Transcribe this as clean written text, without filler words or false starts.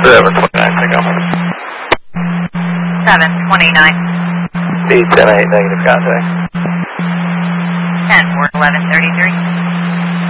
729, pick up. 729. Speed 78, negative contact. 10-4, 1133.